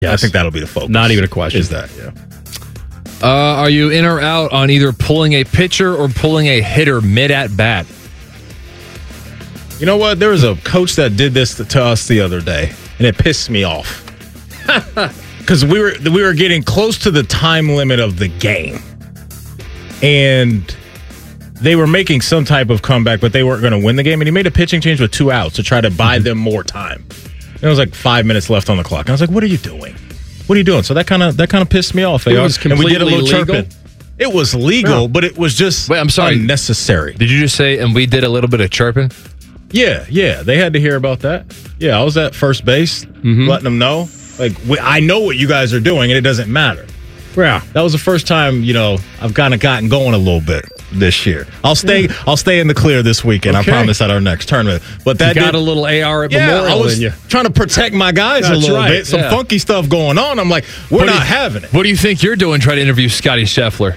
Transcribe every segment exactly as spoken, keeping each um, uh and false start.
Yes. I think that'll be the focus. Not even a question. Is that, yeah. Uh, are you in or out on either pulling a pitcher or pulling a hitter mid at bat? You know what? There was a coach that did this to, to us the other day, and it pissed me off. Because we were we were getting close to the time limit of the game. And they were making some type of comeback, but they weren't going to win the game. And he made a pitching change with two outs to try to buy them more time. And it was like five minutes left on the clock. And I was like, what are you doing? What are you doing? So that kind of that kind of pissed me off. It was completely and we did a little legal? chirping. It was legal, Yeah. but it was just Wait, I'm sorry. unnecessary. Did you just say, and we did a little bit of chirping? Yeah, yeah. They had to hear about that. Yeah, I was at first base Mm-hmm. letting them know. Like, we, I know what you guys are doing, and it doesn't matter. Yeah. That was the first time, you know, I've kind of gotten going a little bit this year. I'll stay I'll stay in the clear this weekend. Okay. I promise at our next tournament. But that You got did, a little A R at yeah, Memorial I was in you. trying to protect my guys a That's little right, bit. Some yeah. funky stuff going on. I'm like, we're What do not you- having it. What do you think you're doing trying to interview Scotty Scheffler?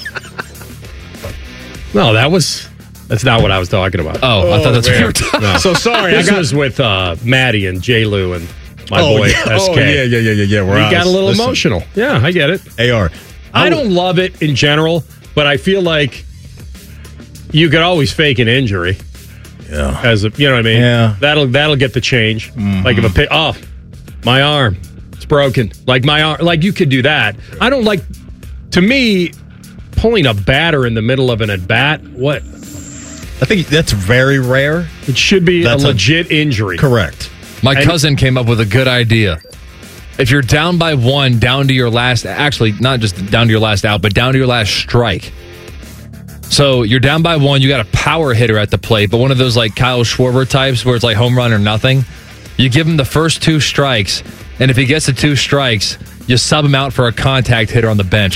No, that was that's not what I was talking about. Oh, I thought that's what you were man. talking No. So sorry, I This got was with uh, Maddie and J. Lou and my oh, boy yeah. S K. Oh, yeah, yeah, yeah, yeah, yeah. We're We out. got a little Listen, emotional. Yeah, I get it. A R. I would- don't love it in general, but I feel like you could always fake an injury Yeah. as a, you know what I mean? Yeah. That'll that'll get the change. Mm-hmm. Like if a pit, oh, my arm, it's broken. Like my arm, like you could do that. I don't like. To me, pulling a batter in the middle of an at bat, what I think that's very rare. it should be That's a a- legit injury. Correct. My And- cousin came up with a good idea. If you're down by one, down to your last, actually, not just down to your last out, but down to your last strike. So you're down by one, you got a power hitter at the plate, but one of those like Kyle Schwarber types where it's like home run or nothing. You give him the first two strikes, and if he gets the two strikes, you sub him out for a contact hitter on the bench.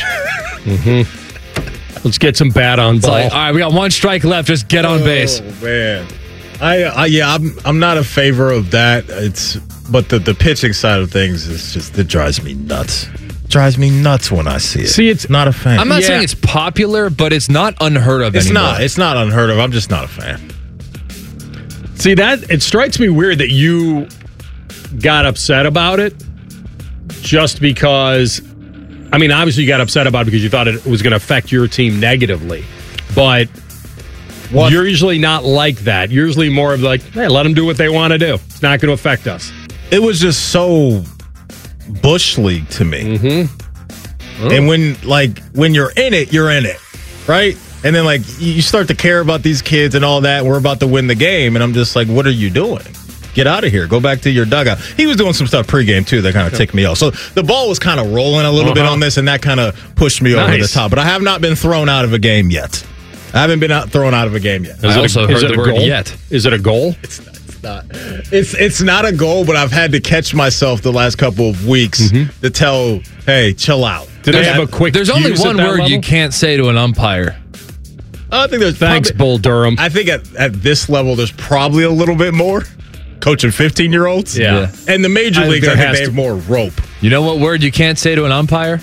Let's get some bat on It's ball. like, all right, we got one strike left, just get on base. Oh, man. I, I yeah, I'm I'm not a favor of that. It's but the the pitching side of things is just it drives me nuts. Drives me nuts when I see it. See, it's- not a fan. I'm not Yeah. saying it's popular, but it's not unheard of It's anymore. not. It's not unheard of. I'm just not a fan. See, that it strikes me weird that you got upset about it just because, I mean, obviously you got upset about it because you thought it was going to affect your team negatively. But What? you're usually not like that. You're usually more of like, hey, let them do what they want to do. It's not going to affect us. It was just so Bush League to me. Mm-hmm. And when like when you're in it, you're in it, right? And then like you start to care about these kids and all that. And we're about to win the game, and I'm just like, what are you doing? Get out of here. Go back to your dugout. He was doing some stuff pregame too that kind of ticked me off. So the ball was kind of rolling a little bit Uh-huh. on this, and that kind of pushed me over the Nice. top. But I have not been thrown out of a game yet. I haven't been out, thrown out of a game yet. I Is it a- also is heard it the a word goal? yet. Is it a goal? It's not, it's not. It's it's not a goal, but I've had to catch myself the last couple of weeks to tell, hey, chill out. Did they have a quick There's only fuse at one that word you level? can't say to an umpire. I think there's Thanks, probably, Bull Durham. I think at, at this level, there's probably a little bit more coaching fifteen year olds. Yeah. Yeah. And the major I think leagues, I there think has they to- have more rope. You know what word you can't say to an umpire?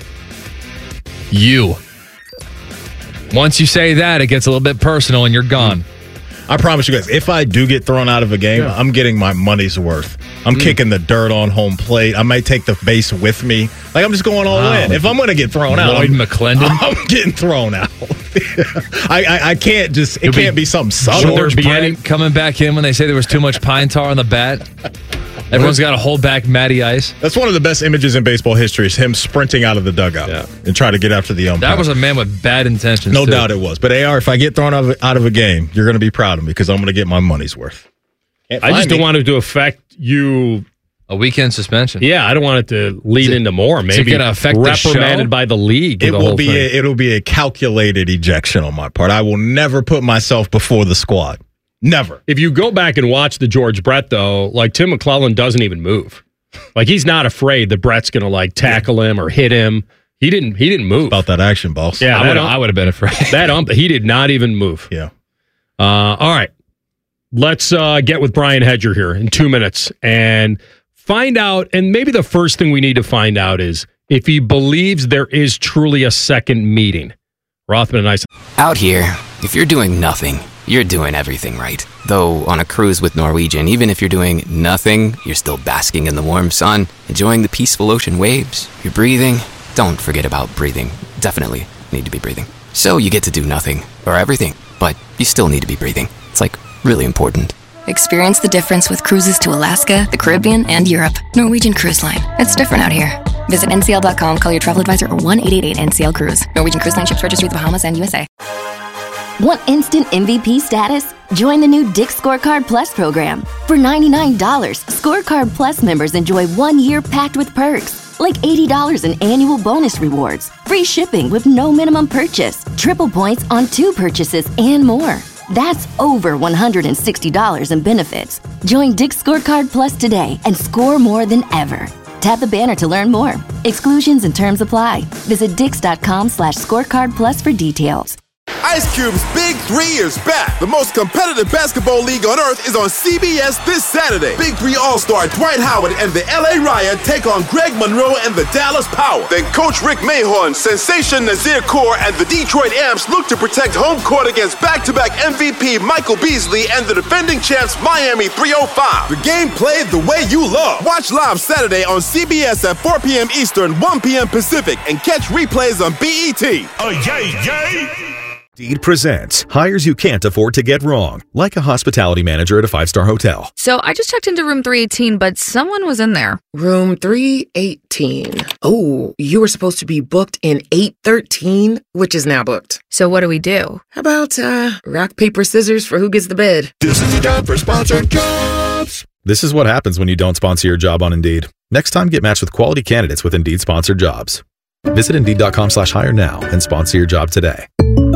You. Once you say that, it gets a little bit personal and you're gone. I promise you guys, if I do get thrown out of a game, I'm getting my money's worth. I'm kicking the dirt on home plate. I might take the base with me. Like, I'm just going all Wow. in. If I'm going to get thrown out, Lloyd I'm, McClendon? I'm getting thrown out. I, I I can't just, it You'll be can't be something subtle. George be Brett any- coming back in when they say there was too much pine tar on the bat. Everyone's got to hold back Matty Ice. That's one of the best images in baseball history is him sprinting out of the dugout Yeah. and try to get after the umpire. That was a man with bad intentions. No too. doubt it was. But A R, if I get thrown out of, out of a game, you're going to be proud of me because I'm going to get my money's worth. Can't I just find don't me. want it to affect you. A weekend suspension. Yeah, I don't want it to lead it- into more. it Maybe gonna affect the reprimanded show? by the league. It the will whole be thing. a, it'll be a calculated ejection on my part. I will never put myself before the squad. Never. If you go back and watch the George Brett, though, like Tim McClellan doesn't even move. Like he's not afraid that Brett's going to like tackle him or hit him. He didn't. He didn't move. About that action, boss. Yeah, I that would, ump- I would have been afraid. that ump. He did not even move. Yeah. Uh, all right, let's uh, get with Brian Hedger here in two minutes and find out. And maybe the first thing we need to find out is if he believes there is truly a second meeting. Rothman and I. Out here, if you're doing nothing, you're doing everything right. Though on a cruise with Norwegian, even if you're doing nothing, you're still basking in the warm sun, enjoying the peaceful ocean waves. You're breathing. Don't forget about breathing. Definitely need to be breathing. So you get to do nothing, or everything, but you still need to be breathing. It's like really important. Experience the difference with cruises to Alaska, the Caribbean, and Europe. Norwegian Cruise Line. It's different out here. Visit N C L dot com, call your travel advisor, or one eight eight eight N C L Cruise. Norwegian Cruise Line ships registry the Bahamas and U S A. Want instant M V P status? Join the new Dick's Scorecard Plus program. For ninety-nine dollars, Scorecard Plus members enjoy one year packed with perks, like eighty dollars in annual bonus rewards, free shipping with no minimum purchase, triple points on two purchases, and more. That's over one hundred sixty dollars in benefits. Join Dick's Scorecard Plus today and score more than ever. Tap the banner to learn more. Exclusions and terms apply. Visit dix.com slash scorecard plus for details. Ice Cube's Big Three is back. The most competitive basketball league on earth is on C B S this Saturday. Big Three All-Star Dwight Howard and the L A Riot take on Greg Monroe and the Dallas Power. Then Coach Rick Mahorn, Sensation Nazir Kaur, and the Detroit Amps look to protect home court against back-to-back M V P Michael Beasley and the defending champs Miami three oh five. The game played the way you love. Watch live Saturday on C B S at four p.m. Eastern, one p.m. Pacific, and catch replays on B E T. Oh, yay, yay! Indeed presents hires you can't afford to get wrong, like a hospitality manager at a five-star hotel. So I just checked into room three eighteen, but someone was in there. Room three eighteen. Oh, you were supposed to be booked in eight thirteen, which is now booked. So what do we do? How about uh, rock, paper, scissors for who gets the bid? This is the time for sponsored jobs. This is what happens when you don't sponsor your job on Indeed. Next time, get matched with quality candidates with Indeed sponsored jobs. Visit Indeed.com slash hire now and sponsor your job today.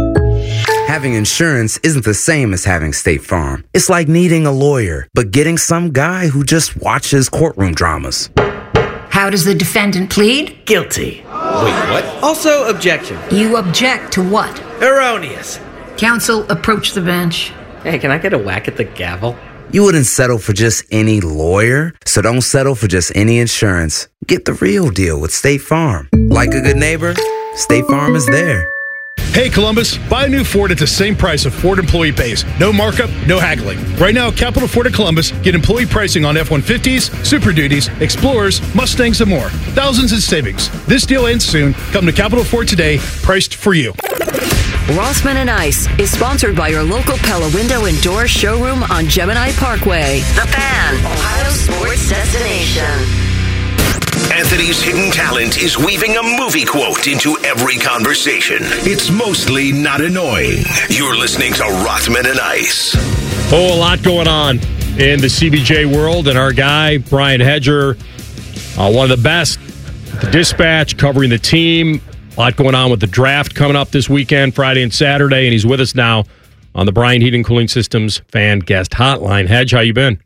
Having insurance isn't the same as having State Farm. It's like needing a lawyer, but getting some guy who just watches courtroom dramas. How does the defendant plead? Guilty. Wait, what? Also, objection. You object to what? Erroneous. Counsel, approach the bench. Hey, can I get a whack at the gavel? You wouldn't settle for just any lawyer, so don't settle for just any insurance. Get the real deal with State Farm. Like a good neighbor, State Farm is there. Hey Columbus, buy a new Ford at the same price a Ford employee pays. No markup, no haggling. Right now, Capital Ford at Columbus, get employee pricing on F one fifties, Super Duties, Explorers, Mustangs, and more. Thousands in savings. This deal ends soon. Come to Capital Ford today, priced for you. Rossman and Ice is sponsored by your local Pella Window and Door showroom on Gemini Parkway. The Fan, Ohio sports destination. Anthony's hidden talent is weaving a movie quote into every conversation. It's mostly not annoying. You're listening to Rothman and Ice. Oh, a lot going on in the C B J world, and our guy, Brian Hedger, uh, one of the best at the Dispatch, covering the team. A lot going on with the draft coming up this weekend, Friday and Saturday, and he's with us now on the Brian Heating Cooling Systems Fan Guest Hotline. Hedge, how you been?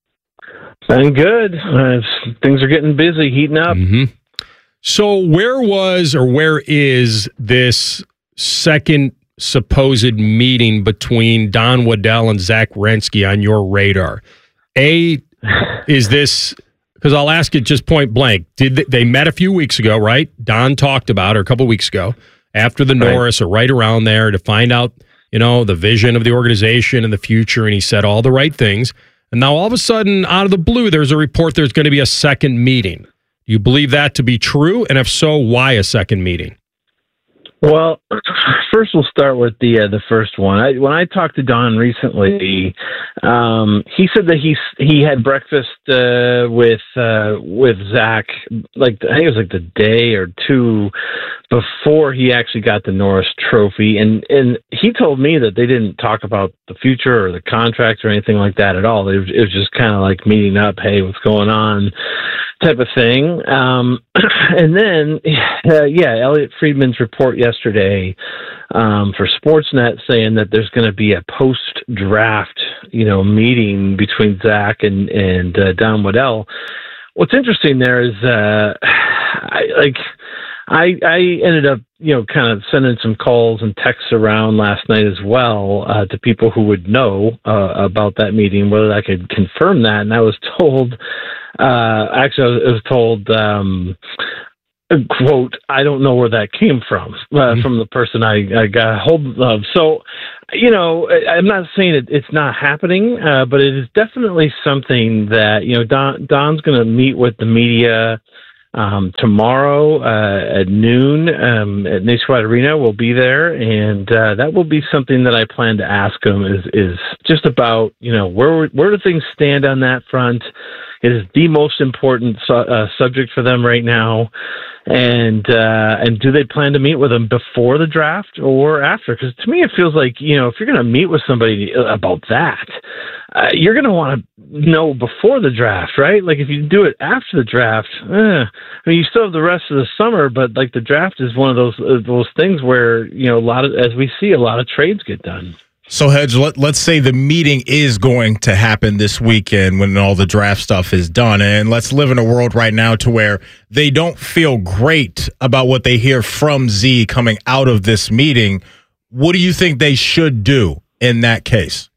I'm good. Uh, things are getting busy, heating up. Mm-hmm. So where was or where is this second supposed meeting between Don Waddell and Zach Werenski on your radar? A, is this, because I'll ask it just point blank, did they, they met a few weeks ago, right? Don talked about it a couple weeks ago after the right. Norris or right around there to find out, you know, the vision of the organization and the future, and he said all the right things. And now all of a sudden, out of the blue, there's a report there's going to be a second meeting. Do you believe that to be true? And if so, why a second meeting? Well, first we'll start with the uh, the first one. I, when I talked to Don recently, um, he said that he he had breakfast uh, with uh, with Zach, like I think it was like the day or two before he actually got the Norris Trophy, and and he told me that they didn't talk about the future or the contract or anything like that at all. It was, it was just kind of like meeting up, hey, what's going on, type of thing. Um, and then, uh, yeah, Elliot Friedman's report yesterday um, for Sportsnet saying that there's going to be a post-draft, you know, meeting between Zach and and uh, Don Waddell. What's interesting there is, uh, I, like, I I ended up, you know, kind of sending some calls and texts around last night as well uh, to people who would know uh, about that meeting, whether I could confirm that. And I was told, uh, actually, I was, I was told um, quote, I don't know where that came from, uh, mm-hmm. from the person I, I got hold of. So, you know, I'm not saying it, it's not happening, uh, but it is definitely something that, you know, Don, Don's going to meet with the media um, tomorrow uh, at noon um, at Nationwide Arena. We'll be there, and uh, that will be something that I plan to ask him is, is just about, you know, where, where do things stand on that front? It is the most important su- uh, subject for them right now. And uh, and do they plan to meet with them before the draft or after? Because to me, it feels like, you know, if you're going to meet with somebody about that, uh, you're going to want to know before the draft, right? Like if you do it after the draft, eh, I mean, you still have the rest of the summer, but like the draft is one of those uh, those things where, you know, a lot of, as we see, a lot of trades get done. So, Hedge, let, let's say the meeting is going to happen this weekend when all the draft stuff is done. And let's live in a world right now to where they don't feel great about what they hear from Z coming out of this meeting. What do you think they should do in that case?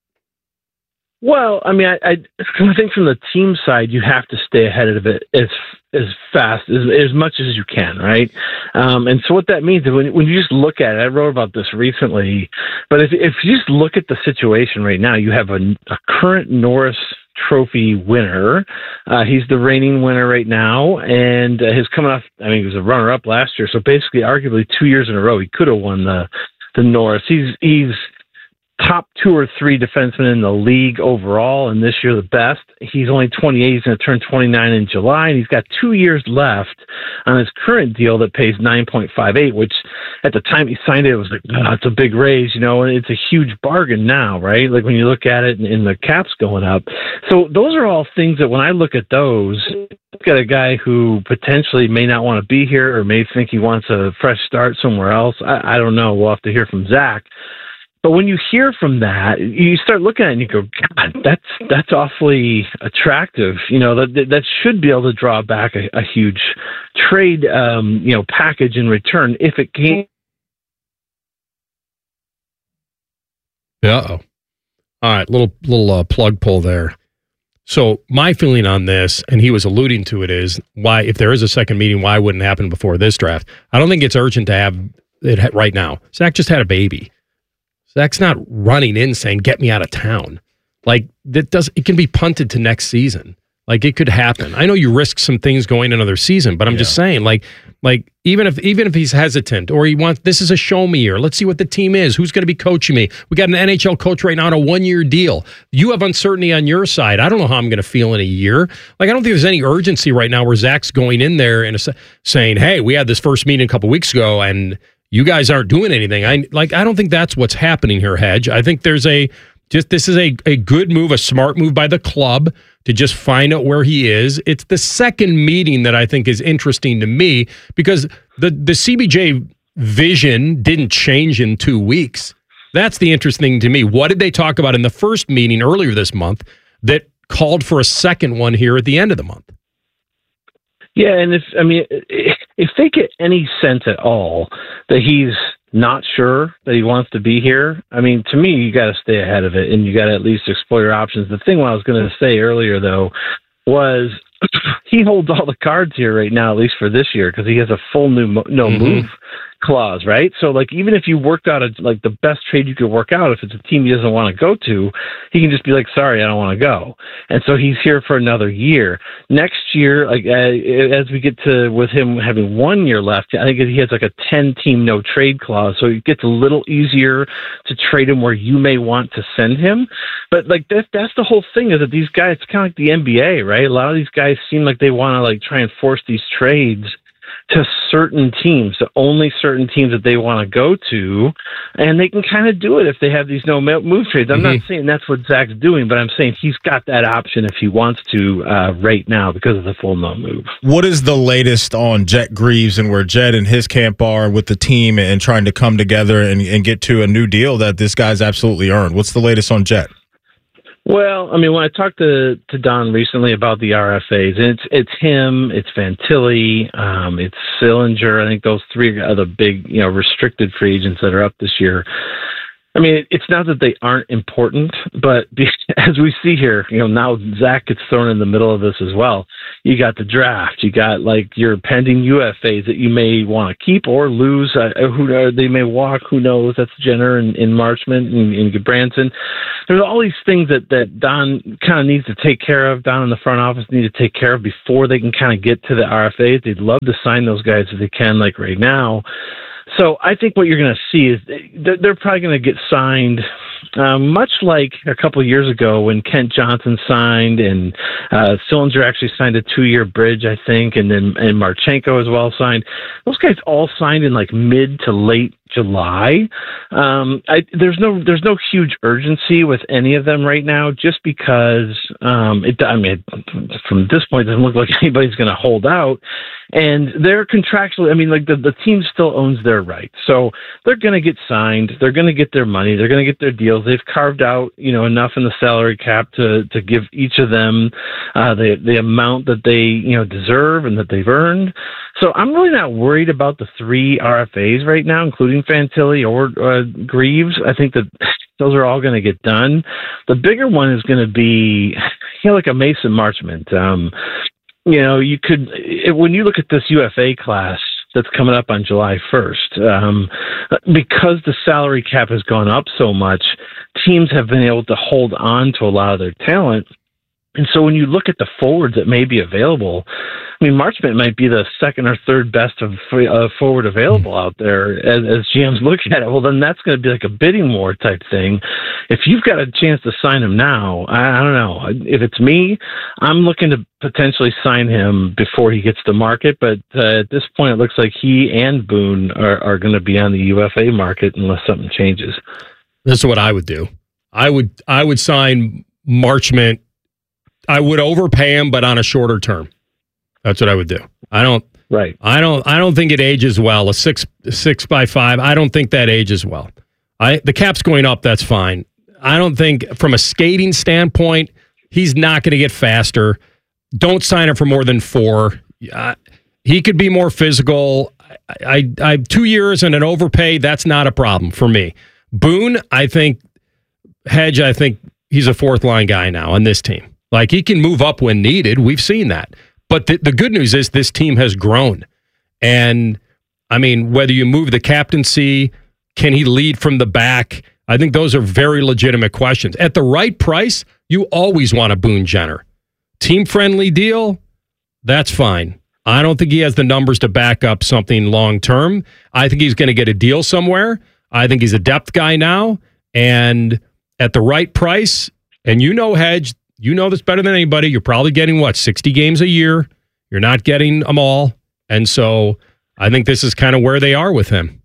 Well, I mean, I, I, I think from the team side, you have to stay ahead of it as as fast as as much as you can, right? Um, and so what that means is when when you just look at it, I wrote about this recently, but if if you just look at the situation right now, you have a, a current Norris Trophy winner. Uh, he's the reigning winner right now, and uh, he's coming off. I mean, he was a runner-up last year, so basically, arguably, two years in a row, he could have won the the Norris. He's he's top two or three defensemen in the league overall, and this year the best. He's only twenty-eight. He's going to turn twenty-nine in July, and he's got two years left on his current deal that pays nine point five eight, which at the time he signed it, it was like, oh, it's a big raise, you know, and it's a huge bargain now, right? Like when you look at it and, and the cap's going up. So those are all things that when I look at those, look at a guy who potentially may not want to be here or may think he wants a fresh start somewhere else. I, I don't know. We'll have to hear from Zach. But when you hear from that, you start looking at it and you go, God, that's that's awfully attractive. You know, that that should be able to draw back a, a huge trade, um, you know, package in return if it can. Uh-oh. All right, little little uh, plug pull there. So my feeling on this, and he was alluding to it, is why, if there is a second meeting, why wouldn't it happen before this draft? I don't think it's urgent to have it right now. Zach just had a baby. Zach's not running in saying, get me out of town. Like, that does, it can be punted to next season. Like, it could happen. I know you risk some things going another season, but I'm yeah. just saying, like, like even if even if he's hesitant or he wants, this is a show me year. Let's see what the team is. Who's going to be coaching me? We got an N H L coach right now on a one-year deal. You have uncertainty on your side. I don't know how I'm going to feel in a year. Like, I don't think there's any urgency right now where Zach's going in there and saying, hey, we had this first meeting a couple weeks ago and you guys aren't doing anything. I like. I don't think that's what's happening here, Hedge. I think there's a just this is a, a good move, a smart move by the club to just find out where he is. It's the second meeting that I think is interesting to me because the the C B J vision didn't change in two weeks. That's the interesting thing to me. What did they talk about in the first meeting earlier this month that called for a second one here at the end of the month? Yeah, and if I mean, if they get any sense at all that he's not sure that he wants to be here, I mean, to me, you got to stay ahead of it, and you got to at least explore your options. The thing what I was going to say earlier, though, was he holds all the cards here right now, at least for this year, because he has a full new mo- no mm-hmm. move clause, right? So, like, even if you worked out a, like the best trade you could work out, if it's a team he doesn't want to go to, he can just be like, "Sorry, I don't want to go." And so he's here for another year. Next year, like uh, as we get to with him having one year left, I think he has like a ten-team no trade clause, so it gets a little easier to trade him where you may want to send him. But like that, that's the whole thing is that these guys, it's kind of like the N B A, right? A lot of these guys seem like they want to like try and force these trades to certain teams, to only certain teams that they want to go to, and they can kind of do it if they have these no move trades. I'm mm-hmm. not saying that's what Zach's doing, but I'm saying he's got that option if he wants to uh, right now because of the full no move. What is the latest on Jet Greaves and where Jet and his camp are with the team and trying to come together and, and get to a new deal that this guy's absolutely earned? What's the latest on Jet? Well, I mean, when I talked to, to Don recently about the R F As, and it's it's him, it's Fantilli, um, it's Sillinger. I think those three are the big, you know, restricted free agents that are up this year. I mean, it's not that they aren't important, but as we see here, you know, now Zach gets thrown in the middle of this as well. You got the draft. You got like your pending U F As that you may want to keep or lose. Uh, who knows? They may walk. Who knows? That's Jenner and, and Marchment and, and Branson. There's all these things that, that Don kind of needs to take care of. Don in the front office need to take care of before they can kind of get to the R F As. They'd love to sign those guys if they can, like right now. So I think what you're going to see is they're, they're probably going to get signed, um, much like a couple of years ago when Kent Johnson signed and uh, Sillinger actually signed a two-year bridge, I think, and then and Marchenko as well signed. Those guys all signed in like mid to late July. Um, I, there's no there's no huge urgency with any of them right now, just because um, it. I mean, from this point, it doesn't look like anybody's going to hold out, and they're contractually. I mean, like the, the team still owns their rights, so they're going to get signed. They're going to get their money. They're going to get their deals. They've carved out, you know, enough in the salary cap to to give each of them uh, the the amount that they you know deserve and that they've earned. So I'm really not worried about the three R F As right now, including Fantilli or uh, Greaves. I think that those are all going to get done. The bigger one is going to be, you know, like a Mason Marchment. Um, you know, you could, it, when you look at this U F A class that's coming up on July first, um, because the salary cap has gone up so much, teams have been able to hold on to a lot of their talent. And so when you look at the forwards that may be available, I mean, Marchment might be the second or third best of uh, forward available out there as, as G Ms look at it. Well, then that's going to be like a bidding war type thing. If you've got a chance to sign him now, I, I don't know. If it's me, I'm looking to potentially sign him before he gets to market. But uh, at this point, it looks like he and Boone are, are going to be on the U F A market unless something changes. This is what I would do. I would I would sign Marchment. I would overpay him, but on a shorter term. That's what I would do. I don't. Right. I don't. I don't think it ages well. A six six by five. I don't think that ages well. I the cap's going up. That's fine. I don't think from a skating standpoint, he's not going to get faster. Don't sign him for more than four. Uh, he could be more physical. I, I, I two years and an overpay. That's not a problem for me. Boone, I think. Hedge, I think he's a fourth line guy now on this team. Like, he can move up when needed. We've seen that. But the, the good news is this team has grown. And, I mean, whether you move the captaincy, can he lead from the back? I think those are very legitimate questions. At the right price, you always want a Boone Jenner. Team-friendly deal, that's fine. I don't think he has the numbers to back up something long-term. I think he's going to get a deal somewhere. I think he's a depth guy now. And at the right price, and you know, Hedge, you know this better than anybody. You're probably getting, what, sixty games a year? You're not getting them all. And so I think this is kind of where they are with him.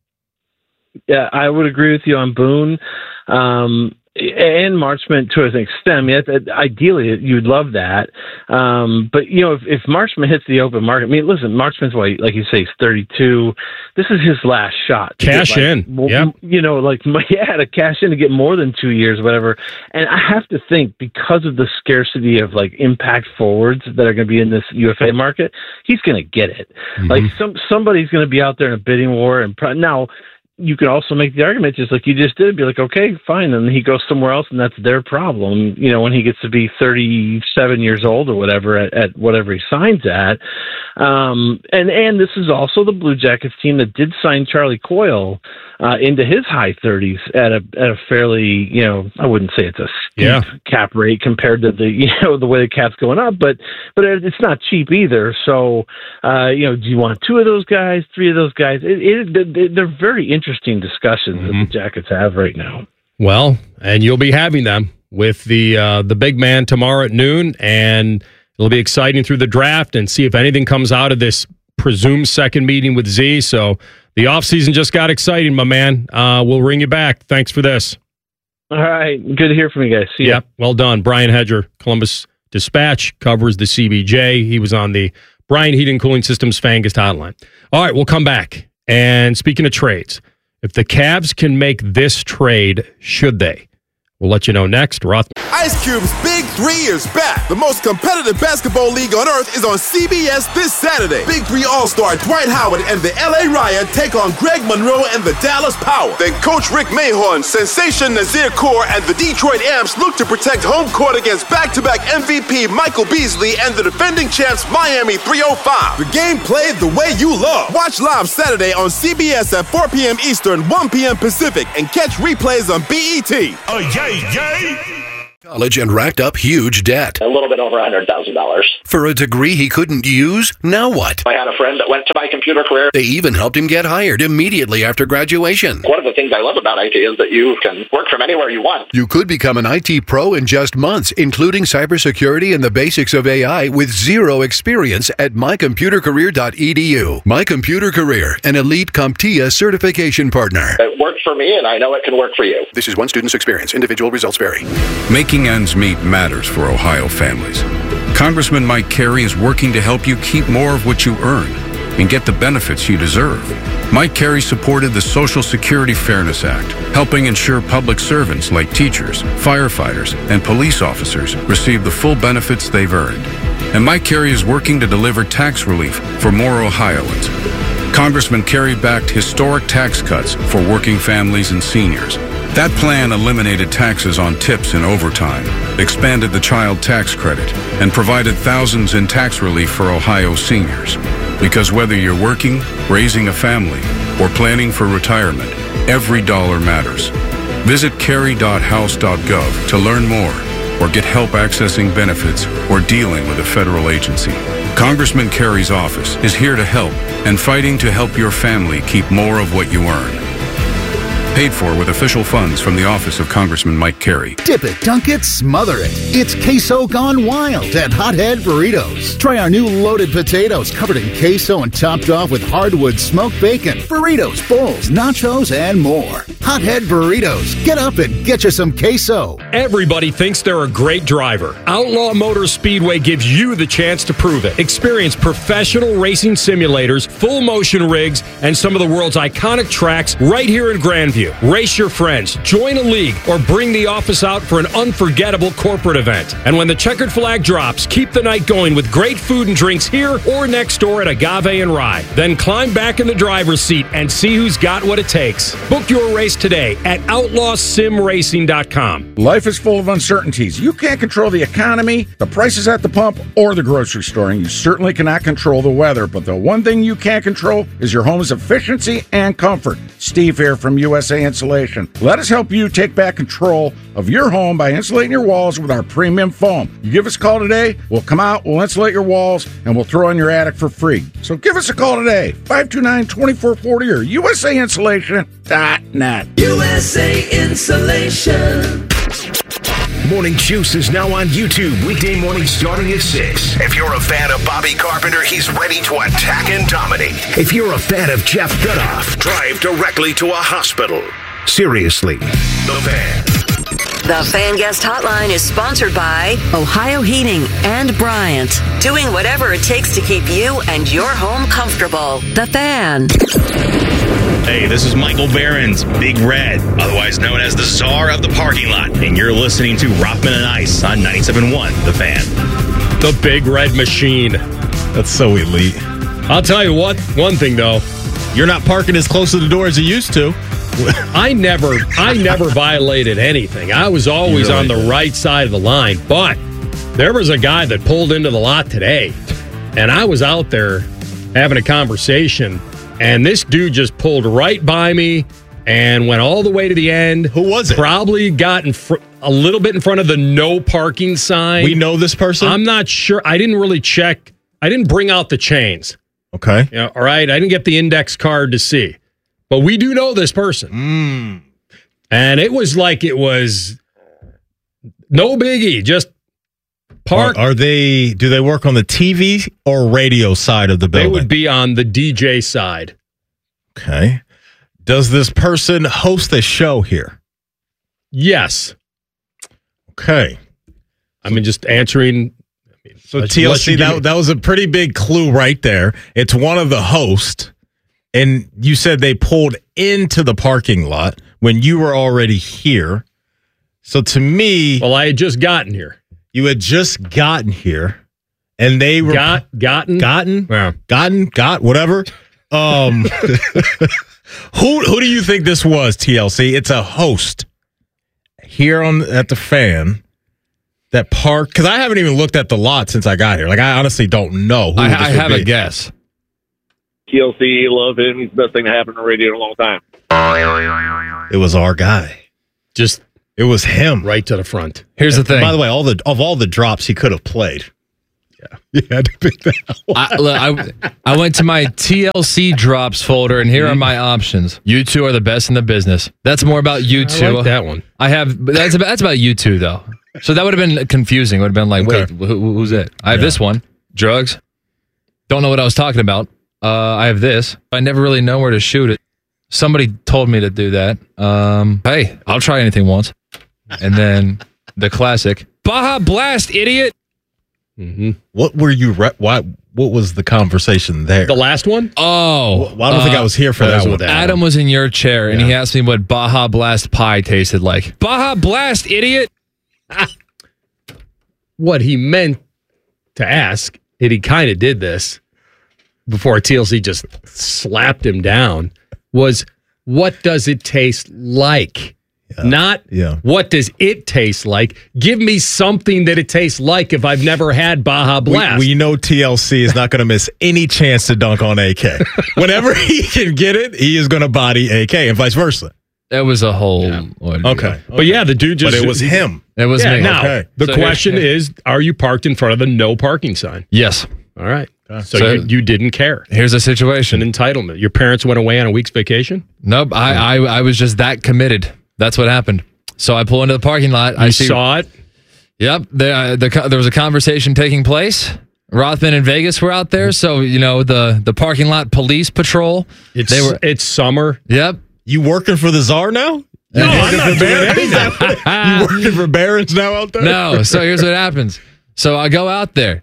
Yeah, I would agree with you on Boone. Um, and Marchment to an extent. I mean, ideally, you'd love that. Um, but, you know, if, if Marchment hits the open market, I mean, listen, Marchment's, what, like you say, he's thirty-two. This is his last shot. Cash like, in. More, yep. You know, like, yeah, to cash in to get more than two years, whatever. And I have to think, because of the scarcity of, like, impact forwards that are going to be in this U F A market, he's going to get it. Mm-hmm. Like, some somebody's going to be out there in a bidding war. And pro- now, you could also make the argument, just like you just did, be like, okay, fine, and he goes somewhere else, and that's their problem. You know, when he gets to be thirty-seven years old or whatever at, at whatever he signs at. Um, and and this is also the Blue Jackets team that did sign Charlie Coyle uh, into his high thirties at a at a fairly, you know, I wouldn't say it's a steep yeah. cap rate compared to the you know the way the cap's going up, but but it's not cheap either. So uh, you know, do you want two of those guys, three of those guys? It, it, they're very interesting. Interesting discussions mm-hmm. that the Jackets have right now. Well, and you'll be having them with the uh, the big man tomorrow at noon, and it'll be exciting through the draft and see if anything comes out of this presumed second meeting with Z. So the offseason just got exciting, my man. Uh, we'll ring you back. Thanks for this. All right. Good to hear from you guys. See yep. ya. Well done. Brian Hedger, Columbus Dispatch, covers the C B J. He was on the Brian Heating Cooling Systems Fangast hotline. All right, we'll come back. And speaking of trades, if the Cavs can make this trade, should they? We'll let you know next. Roth. Ice Cube's Big Three is back. The most competitive basketball league on earth is on C B S this Saturday. Big Three All-Star Dwight Howard and the L A Riot take on Greg Monroe and the Dallas Power. Then Coach Rick Mahorn, Sensation Nazir Kaur, and the Detroit Amps look to protect home court against back-to-back M V P Michael Beasley and the defending champs Miami three oh five. The game played the way you love. Watch live Saturday on C B S at four p.m. Eastern, one p.m. Pacific, and catch replays on B E T. Oh, yay, yay! College and racked up huge debt. A little bit over one hundred thousand dollars. For a degree he couldn't use? Now what? I had a friend that went to my computer career. They even helped him get hired immediately after graduation. One of the things I love about I T is that you can work from anywhere you want. You could become an I T pro in just months, including cybersecurity and the basics of A I with zero experience at my computer career dot e d u. My Computer Career, an elite CompTIA certification partner. It worked for me, and I know it can work for you. This is one student's experience. Individual results vary. Making ends meet matters for Ohio families. Congressman Mike Carey is working to help you keep more of what you earn and get the benefits you deserve. Mike Carey supported the Social Security Fairness Act, helping ensure public servants like teachers, firefighters, and police officers receive the full benefits they've earned. And Mike Carey is working to deliver tax relief for more Ohioans. Congressman Carey backed historic tax cuts for working families and seniors. That plan eliminated taxes on tips and overtime, expanded the child tax credit, and provided thousands in tax relief for Ohio seniors. Because whether you're working, raising a family, or planning for retirement, every dollar matters. Visit carey dot house dot gov to learn more or get help accessing benefits or dealing with a federal agency. Congressman Carey's office is here to help and fighting to help your family keep more of what you earn. Paid for with official funds from the office of Congressman Mike Carey. Dip it, dunk it, smother it. It's queso gone wild at Hothead Burritos. Try our new loaded potatoes covered in queso and topped off with hardwood smoked bacon, burritos, bowls, nachos, and more. Hothead Burritos. Get up and get you some queso. Everybody thinks they're a great driver. Outlaw Motor Speedway gives you the chance to prove it. Experience professional racing simulators, full motion rigs, and some of the world's iconic tracks right here in Grandview. Race your friends, join a league, or bring the office out for an unforgettable corporate event. And when the checkered flag drops, keep the night going with great food and drinks here or next door at Agave and Rye. Then climb back in the driver's seat and see who's got what it takes. Book your race today at outlaw sim racing dot com. Life is full of uncertainties. You can't control the economy, the prices at the pump, or the grocery store, and you certainly cannot control the weather. But the one thing you can control is your home's efficiency and comfort. Steve here from U S A Insulation. Let us help you take back control of your home by insulating your walls with our premium foam. You give us a call today, we'll come out, we'll insulate your walls, and we'll throw in your attic for free. So give us a call today, five two nine, two four four zero or U S A insulation dot net. U S A Insulation. Morning Juice is now on YouTube, weekday mornings starting at six. If you're a fan of Bobby Carpenter, he's ready to attack and dominate. If you're a fan of Jeff Goodoff, drive directly to a hospital. Seriously, The Fan. The Fan Guest Hotline is sponsored by Ohio Heating and Bryant. Doing whatever it takes to keep you and your home comfortable. The Fan. Hey, this is Michael Behrens, Big Red, otherwise known as the czar of the parking lot, and you're listening to Rothman and Ice on ninety-seven point one, The Fan. The Big Red Machine. That's so elite. I'll tell you what, one thing though. You're not parking as close to the door as you used to. I never I never violated anything. I was always really on the did. right side of the line, but there was a guy that pulled into the lot today, and I was out there having a conversation, and this dude just pulled right by me and went all the way to the end. Who was it? Probably got in fr- a little bit in front of the no parking sign. We know this person? I'm not sure. I didn't really check. I didn't bring out the chains. Okay. You know, all right. I didn't get the index card to see. But we do know this person. Mm. And it was like it was no biggie. Just park. Are, are they, do they work on the T V or radio side of the building? They would be on the D J side. Okay. Does this person host a show here? Yes. Okay. I mean, just answering. I mean, so T L C, that, that was a pretty big clue right there. It's one of the hosts. And you said they pulled into the parking lot when you were already here. So to me, well, I had just gotten here. You had just gotten here, and they were got gotten gotten yeah. gotten got whatever. Um, who who do you think this was? T L C. It's a host here on at the Fan that park because I haven't even looked at the lot since I got here. Like I honestly don't know. Who I, this I would have be. a guess. T L C, love him. He's the best thing to happen on radio in a long time. It was our guy. Just it was him right to the front. Here's the thing. By the way, all the of all the drops he could have played. Yeah, you had to pick that one. I, look, I, I went to my T L C drops folder, and here are my options. You two are the best in the business. That's more about you two. I like that one. I have but that's about that's about you two though. So that would have been confusing. Would have been like, Okay. wait, who, who's it? I have Yeah. this one. Drugs. Don't know what I was talking about. Uh, I have this. I never really know where to shoot it. Somebody told me to do that. Um, hey, I'll try anything once. And then the classic Baja Blast, idiot. Mm-hmm. What were you? Re- why? What was the conversation there? The last one? Oh, Well, I don't think I was here for that that was one. with Adam. Adam was in your chair, and he asked me what Baja Blast pie tasted like. Baja Blast, idiot. What he meant to ask, and he kind of did this before T L C just slapped him down, was what does it taste like? Not Yeah. what does it taste like? Give me something that it tastes like if I've never had Baja We, Blast. we know T L C is not going to miss any chance to dunk on A K. Whenever he can get it, he is going to body A K and vice versa. That was a whole ordeal. Okay. But yeah, the dude just. But it was him. It was yeah, me. Now, Okay. the So question here- is, are you parked in front of the no parking sign? Yes. All right. So, So- you, you didn't care. Here's the An situation. entitlement. Your parents went away on a week's vacation? Nope. I, I I was just that committed. That's what happened. So I pull into the parking lot. You I see, saw it? Yep. There, uh, the, co- there was a conversation taking place. Rothman and Vegas were out there. So, you know, the, the parking lot police patrol. It's, They were. it's summer. Yep. You working for the Czar now? No, You I'm working not for doing Barons? anything. You working for Barons now out there? No. So here's what happens. So I go out there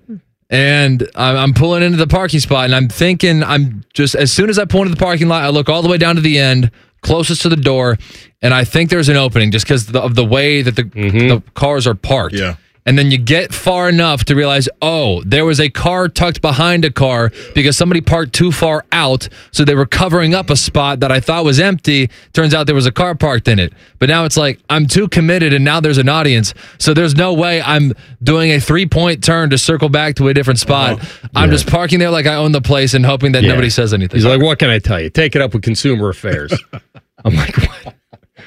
and I'm I'm pulling into the parking spot and I'm thinking, I'm just, as soon as I pull into the parking lot, I look all the way down to the end, closest to the door, and I think there's an opening just because of the way that the, the cars are parked. Yeah. And then you get far enough to realize, oh, there was a car tucked behind a car because somebody parked too far out. So they were covering up a spot that I thought was empty. Turns out there was a car parked in it. But now it's like, I'm too committed and now there's an audience. So there's no way I'm doing a three point turn to circle back to a different spot. Uh-huh. I'm Yeah. just parking there like I own the place and hoping that Yeah. nobody says anything. He's like, what can I tell you? Take it up with Consumer Affairs. I'm like, what?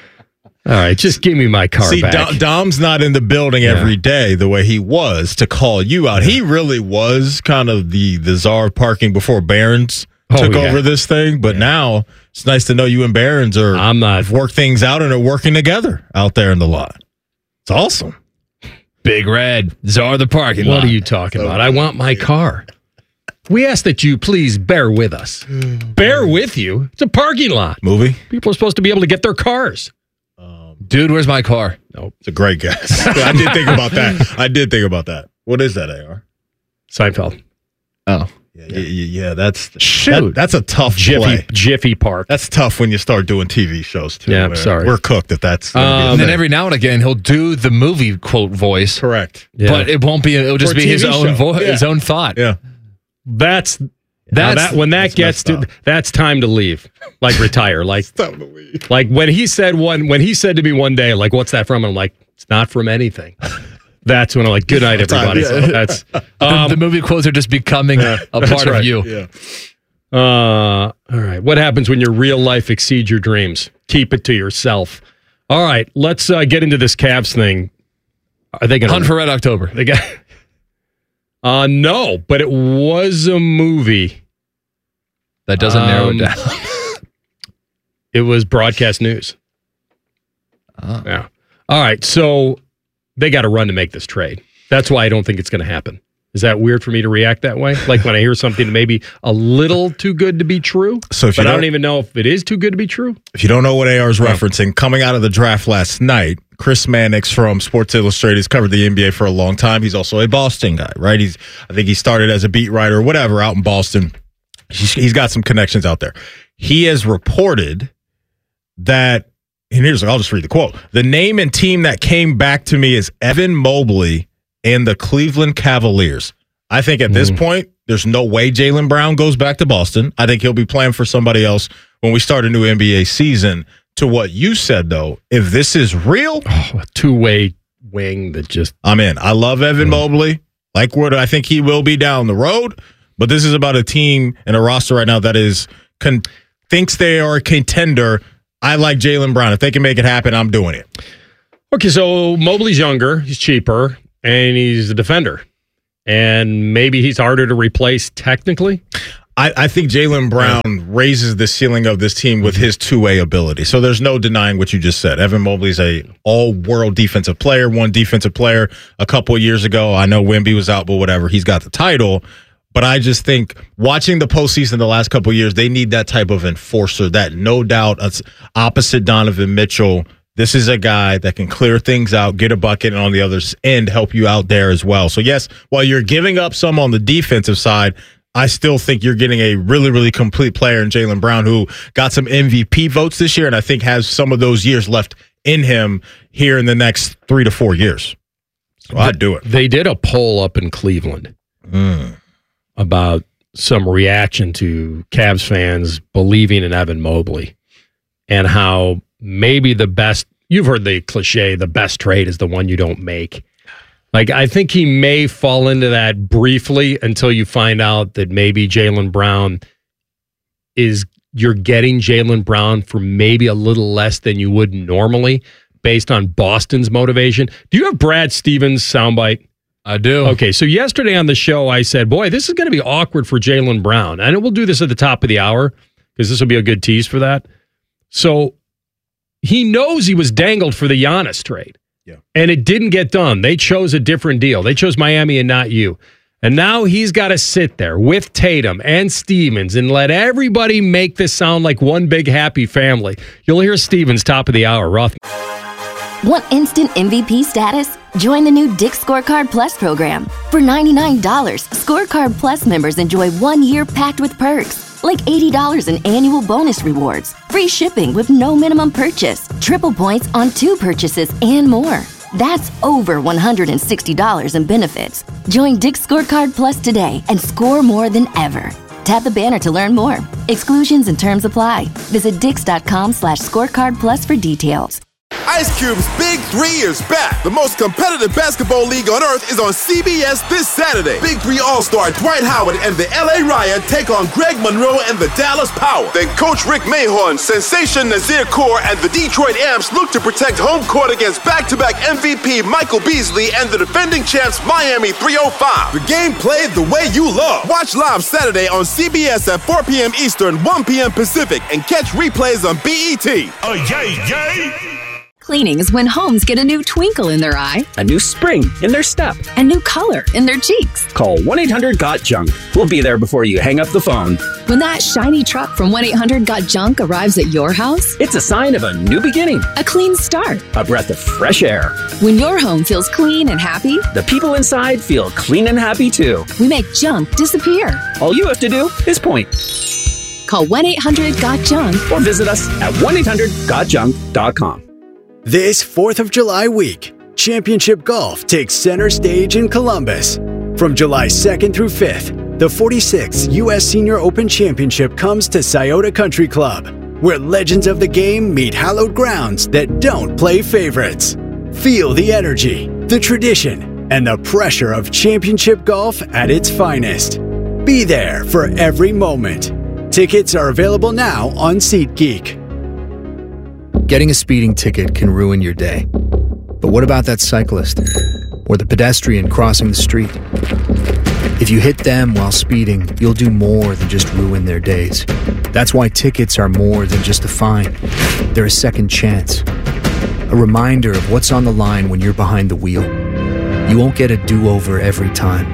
All right, just give me my car See, back. Dom, Dom's not in the building Yeah. every day the way he was to call you out. He really was kind of the, the czar of parking before Barons Oh, took yeah. over this thing. But now it's nice to know you and Barons are I'm not. have worked things out and are working together out there in the lot. It's awesome. Big Red, czar the parking What lot. are you talking about? I want my car. We ask that you please bear with us. Bear with you. It's a parking lot. Movie? People are supposed to be able to get their cars. Dude, where's my car? Nope. It's a great guess. I did think about that. I did think about that. What is that, A R? Seinfeld. Oh. Yeah, yeah, yeah, yeah, that's Shoot. that- that's a tough Jiffy play. Jiffy Park. That's tough when you start doing T V shows too. Yeah, I'm where sorry. We're cooked if that's gonna be a Um, And then thing. every now and again, he'll do the movie quote voice. Correct. Yeah. But it won't be, it'll just Or be T V his own show. voice, Yeah. his own thought. Yeah. That's That's- now that when that that's gets messed to up. that's time to leave. Like retire. Like Time to leave. like when he said one when he said to me one day, like, what's that from? I'm like, it's not from anything. That's when I'm like, good night, everybody. Yeah. That's The- um, the movie quotes are just becoming a that's part right. of you. Yeah. Uh, all right. What happens when your real life exceeds your dreams? Keep it to yourself. All right. Let's uh, get into this Cavs thing. Are they going to Hunt for Red October. They got. Uh, no, but it was a movie. That doesn't narrow it Um, down. It was broadcast news. Oh. Yeah. All right. So they got to run to make this trade. That's why I don't think it's going to happen. Is that weird for me to react that way? Like when I hear something maybe a little too good to be true, So if you but I don't- don't even know if it is too good to be true. If you don't know what A R is referencing, coming out of the draft last night, Chris Mannix from Sports Illustrated has covered the N B A for a long time. He's also a Boston guy, right? He's, I think he started as a beat writer or whatever out in Boston. He's, he's got some connections out there. He has reported that and here's, I'll just read the quote. The name and team that came back to me is Evan Mobley and the Cleveland Cavaliers. I think at this mm. point, there's no way Jaylen Brown goes back to Boston. I think he'll be playing for somebody else when we start a new N B A season. To what you said, though, if this is real, oh, a two-way wing that just... I'm in. I love Evan mm. Mobley. Like what I think he will be down the road. But this is about a team and a roster right now that is con- thinks they are a contender. I like Jaylen Brown. If they can make it happen, I'm doing it. Okay, so Mobley's younger, he's cheaper, and he's a defender. And maybe he's harder to replace technically. I, I think Jaylen Brown yeah. raises the ceiling of this team with his two-way ability. So there's no denying what you just said. Evan Mobley's a all-world defensive player, one defensive player a couple of years ago. I know Wemby was out, but whatever. He's got the title. But I just think watching the postseason the last couple of years, they need that type of enforcer, that no doubt opposite Donovan Mitchell. This is a guy that can clear things out, get a bucket, and on the other end, help you out there as well. So, yes, while you're giving up some on the defensive side, I still think you're getting a really, really complete player in Jaylen Brown who got some M V P votes this year and I think has some of those years left in him here in the next three to four years. So I'd do it. They did a poll up in Cleveland mm. about some reaction to Cavs fans believing in Evan Mobley and how maybe the best, you've heard the cliche, the best trade is the one you don't make. Like, I think he may fall into that briefly until you find out that maybe Jaylen Brown is, you're getting Jaylen Brown for maybe a little less than you would normally based on Boston's motivation. Do you have Brad Stevens' soundbite? I do. Okay, so yesterday on the show, I said, boy, this is going to be awkward for Jaylen Brown. And we'll do this at the top of the hour because this will be a good tease for that. So he knows he was dangled for the Giannis trade. Yeah. And it didn't get done. They chose a different deal. They chose Miami and not you. And now he's got to sit there with Tatum and Stevens and let everybody make this sound like one big happy family. You'll hear Stevens top of the hour. Roth. Want instant M V P status? Join the new Dick's Scorecard Plus program. For ninety-nine dollars, Scorecard Plus members enjoy one year packed with perks, like eighty dollars in annual bonus rewards, free shipping with no minimum purchase, triple points on two purchases, and more. That's over one hundred sixty dollars in benefits. Join Dick's Scorecard Plus today and score more than ever. Tap the banner to learn more. Exclusions and terms apply. Visit dix.com slash scorecard plus for details. Ice Cube's Big Three is back. The most competitive basketball league on earth is on C B S this Saturday. Big Three All-Star Dwight Howard and the L A Riot take on Greg Monroe and the Dallas Power. Then Coach Rick Mahorn, Sensation Nazir Kaur, and the Detroit Amps look to protect home court against back-to-back M V P Michael Beasley and the defending champs Miami three oh five. The game played the way you love. Watch live Saturday on C B S at four p.m. Eastern, one p.m. Pacific, and catch replays on B E T. Oh, yay, yay! Cleaning is when homes get a new twinkle in their eye, a new spring in their step, a new color in their cheeks. Call one eight hundred got junk. We'll be there before you hang up the phone. When that shiny truck from one eight hundred got junk arrives at your house, it's a sign of a new beginning, a clean start, a breath of fresh air. When your home feels clean and happy, the people inside feel clean and happy too. We make junk disappear. All you have to do is point. Call one eight hundred got junk or visit us at one eight hundred got junk dot com. This fourth of July week, Championship Golf takes center stage in Columbus. From July second through fifth, the forty-sixth U S Senior Open Championship comes to Scioto Country Club, where legends of the game meet hallowed grounds that don't play favorites. Feel the energy, the tradition, and the pressure of championship golf at its finest. Be there for every moment. Tickets are available now on SeatGeek. Getting a speeding ticket can ruin your day. But what about that cyclist or the pedestrian crossing the street? If you hit them while speeding, you'll do more than just ruin their days. That's why tickets are more than just a fine. They're a second chance. A reminder of what's on the line when you're behind the wheel. You won't get a do-over every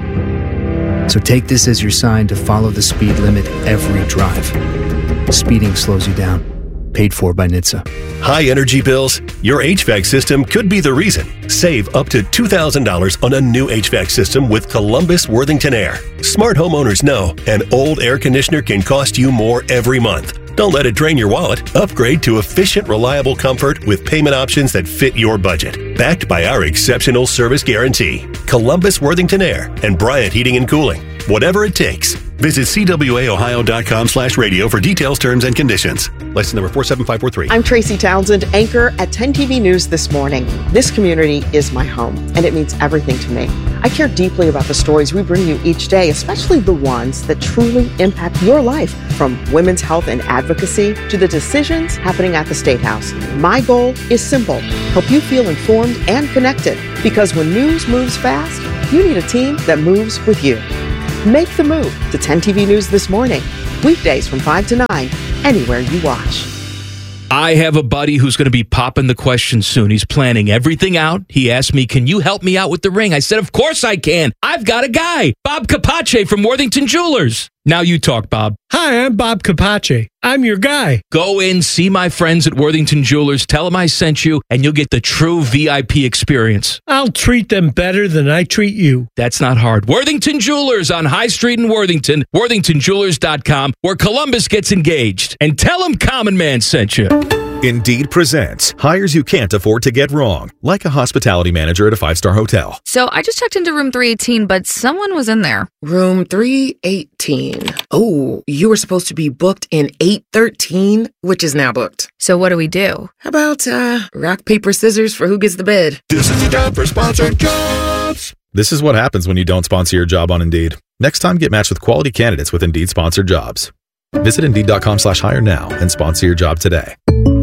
time. So take this as your sign to follow the speed limit every drive. Speeding slows you down. Paid for by N H T S A. High energy bills? Your H V A C system could be the reason. Save up to two thousand dollars on a new H V A C system with Columbus Worthington Air. Smart homeowners know an old air conditioner can cost you more every month. Don't let it drain your wallet. Upgrade to efficient, reliable comfort with payment options that fit your budget. Backed by our exceptional service guarantee. Columbus Worthington Air and Bryant Heating and Cooling. Whatever it takes. Visit C W A Ohio dot com slash radio for details, terms, and conditions. License number four seven five four three. I'm Tracy Townsend, anchor at ten T V News This Morning. This community is my home, and it means everything to me. I care deeply about the stories we bring you each day, especially the ones that truly impact your life, from women's health and advocacy to the decisions happening at the State House. My goal is simple: help you feel informed and connected, because when news moves fast, you need a team that moves with you. Make the move to ten T V News This Morning, weekdays from five to nine, anywhere you watch. I have a buddy who's going to be popping the question soon. He's planning everything out. He asked me, can you help me out with the ring? I said, of course I can. I've got a guy, Bob Capace from Worthington Jewelers. Now you talk, Bob. Hi, I'm Bob Capace. I'm your guy. Go in, see my friends at Worthington Jewelers, tell them I sent you, and you'll get the true V I P experience. I'll treat them better than I treat you. That's not hard. Worthington Jewelers on High Street in Worthington, worthington jewelers dot com, where Columbus gets engaged. And tell them Common Man sent you. Indeed presents hires you can't afford to get wrong, like a hospitality manager at a five-star hotel. So I just checked into room three eighteen, but someone was in there. Room three eighteen. Oh, you were supposed to be booked in eight thirteen, which is now booked. So what do we do? How about uh, rock, paper, scissors for who gets the bed? This is the time for sponsored jobs. This is what happens when you don't sponsor your job on Indeed. Next time, get matched with quality candidates with Indeed sponsored jobs. Visit Indeed.com slash hire now and sponsor your job today.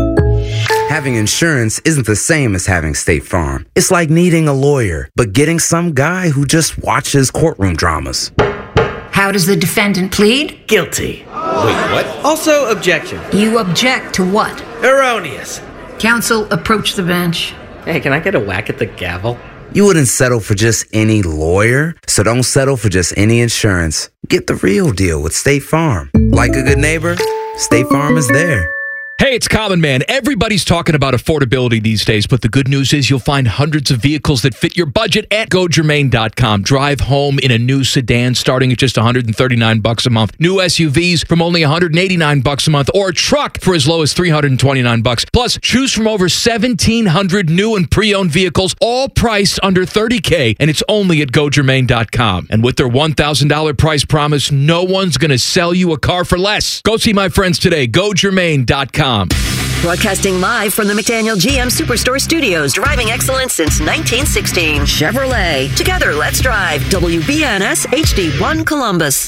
Having insurance isn't the same as having State Farm. It's like needing a lawyer, but getting some guy who just watches courtroom dramas. How does the defendant plead? Guilty. Wait, what? Also, objection. You object to what? Erroneous. Counsel, approach the bench. Hey, can I get a whack at the gavel? You wouldn't settle for just any lawyer, so don't settle for just any insurance. Get the real deal with State Farm. Like a good neighbor, State Farm is there. Hey, it's Common Man. Everybody's talking about affordability these days, but the good news is you'll find hundreds of vehicles that fit your budget at go germain dot com. Drive home in a new sedan starting at just one hundred thirty-nine bucks a month. New S U Vs from only one hundred eighty-nine bucks a month, or a truck for as low as three hundred twenty-nine bucks. Plus, choose from over seventeen hundred new and pre-owned vehicles, all priced under thirty K, and it's only at go germain dot com. And with their one thousand dollars price promise, no one's going to sell you a car for less. Go see my friends today, go germain dot com. Broadcasting live from the McDaniel G M Superstore Studios, driving excellence since nineteen sixteen. Chevrolet. Together, let's drive. W B N S H D one Columbus.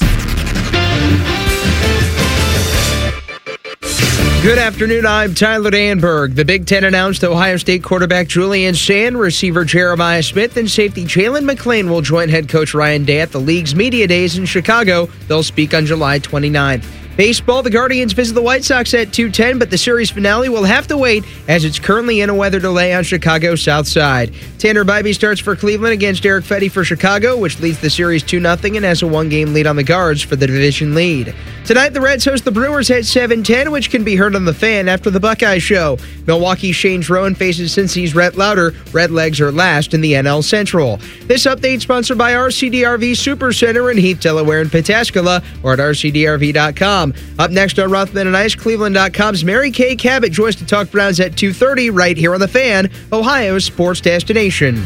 Good afternoon, I'm Tyler Danberg. The Big Ten announced Ohio State quarterback Julian Sand, receiver Jeremiah Smith, and safety Jalen McLean will join head coach Ryan Day at the league's media days in Chicago. They'll speak on July twenty-ninth. Baseball, the Guardians visit the White Sox at two ten, but the series finale will have to wait as it's currently in a weather delay on Chicago's south side. Tanner Bybee starts for Cleveland against Derek Fetty for Chicago, which leads the series two nothing and has a one-game lead on the Guards for the division lead. Tonight, the Reds host the Brewers at seven ten, which can be heard on The Fan after the Buckeye Show. Milwaukee's Shane Rowan faces Cincy's Rhett Lauder. Redlegs are last in the N L Central. This update sponsored by R C D R V Supercenter in Heath, Delaware, and Pataskala, or at R C D R V dot com. Up next on Rothman and Ice, Cleveland dot com's Mary Kay Cabot joins to talk Browns at two thirty right here on The Fan, Ohio's sports destination.